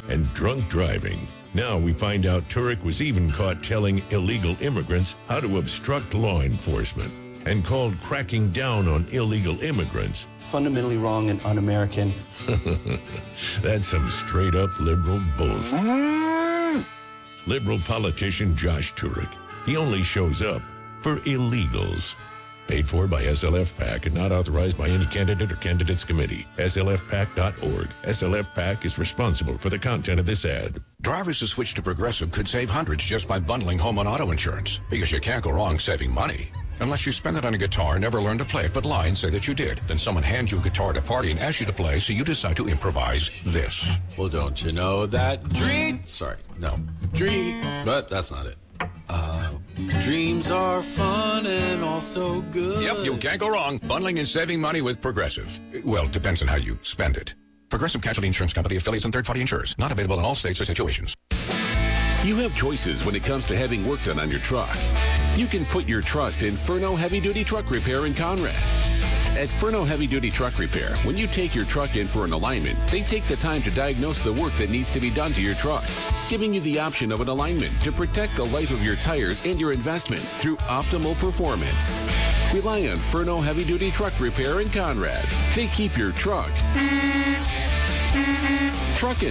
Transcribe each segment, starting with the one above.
and drunk driving. Now we find out Turek was even caught telling illegal immigrants how to obstruct law enforcement and called cracking down on illegal immigrants fundamentally wrong and un-American. That's some straight-up liberal bullshit. Liberal politician Josh Turek. He only shows up for illegals. Paid for by SLF PAC and not authorized by any candidate or candidates committee. SLFPAC.org. SLF PAC is responsible for the content of this ad. Drivers who switch to Progressive could save hundreds just by bundling home and auto insurance, because you can't go wrong saving money. Unless you spend it on a guitar, never learn to play it, but lie and say that you did. Then someone hands you a guitar at a party and asks you to play, so you decide to improvise this. Well, don't you know that but that's not it. Dreams are fun and also good. Yep, you can't go wrong. Bundling and saving money with Progressive. Well, it depends on how you spend it. Progressive Casualty Insurance Company, affiliates, and third-party insurers. Not available in all states or situations. You have choices when it comes to having work done on your truck. You can put your trust in Furno Heavy Duty Truck Repair in Conrad. At Furno Heavy Duty Truck Repair, when you take your truck in for an alignment, they take the time to diagnose the work that needs to be done to your truck, giving you the option of an alignment to protect the life of your tires and your investment through optimal performance. Rely on Furno Heavy Duty Truck Repair in Conrad. They keep your truck trucking.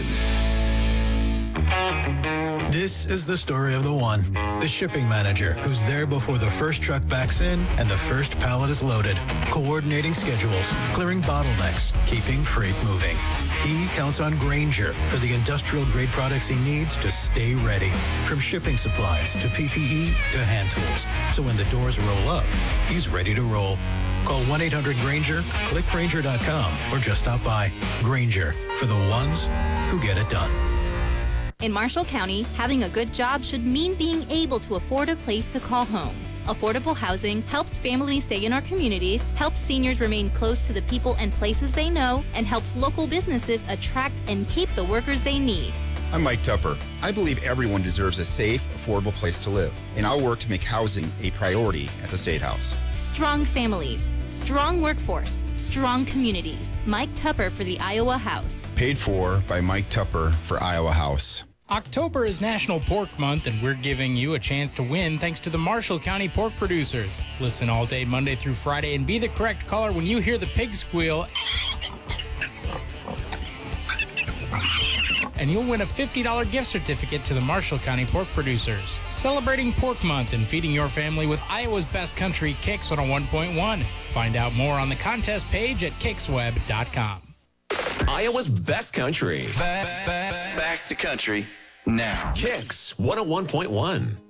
This is the story of the one, the shipping manager, who's there before the first truck backs in and the first pallet is loaded, coordinating schedules, clearing bottlenecks, keeping freight moving. He counts on Grainger for the industrial-grade products he needs to stay ready, from shipping supplies to PPE to hand tools. So when the doors roll up, he's ready to roll. Call 1-800-GRAINGER, click Grainger.com, or just stop by. Grainger, for the ones who get it done. In Marshall County, having a good job should mean being able to afford a place to call home. Affordable housing helps families stay in our communities, helps seniors remain close to the people and places they know, and helps local businesses attract and keep the workers they need. I'm Mike Tupper. I believe everyone deserves a safe, affordable place to live, and I'll work to make housing a priority at the State House. Strong families, strong workforce, strong communities. Mike Tupper for the Iowa House. Paid for by Mike Tupper for Iowa House. October is National Pork Month, and we're giving you a chance to win thanks to the Marshall County Pork Producers. Listen all day, Monday through Friday, and be the correct caller when you hear the pig squeal. And you'll win a $50 gift certificate to the Marshall County Pork Producers. Celebrating Pork Month and feeding your family with Iowa's best country, Kicks 101.1. Find out more on the contest page at kicksweb.com. Iowa's best country. Back to country now. Kicks 101.1.